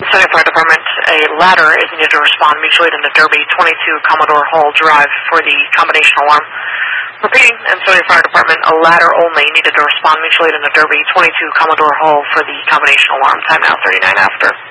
Ansonia Fire Department, a ladder is needed to respond mutually to the Derby 22 Commodore Hall Drive for the combination alarm. Repeating, Ansonia Fire Department, a ladder only needed to respond mutually to the Derby 22 Commodore Hall for the combination alarm. Time now 39 after.